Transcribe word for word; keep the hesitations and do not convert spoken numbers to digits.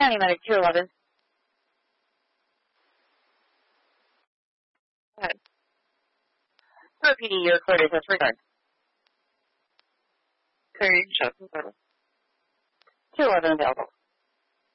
County Medic two eleven. Go ahead. So P D, your report is disregard. Clearing Shelton. two eleven available.